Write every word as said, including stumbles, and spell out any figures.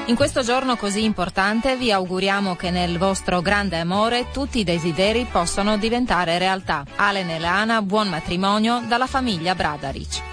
In questo giorno così importante vi auguriamo che nel vostro grande amore tutti i desideri possano diventare realtà. Alen e Leana, buon matrimonio dalla famiglia Bradaric.